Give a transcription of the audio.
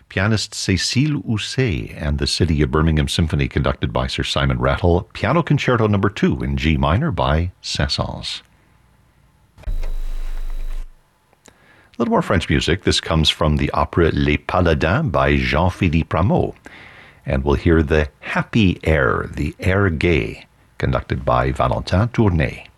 pianist Cécile Housset and the City of Birmingham Symphony conducted by Sir Simon Rattle, Piano Concerto No. 2 in G minor by Saint-Saëns. A little more French music. This comes from the opera Les Paladins by Jean-Philippe Rameau. And we'll hear the happy air, the air gai, conducted by Valentin Tournay.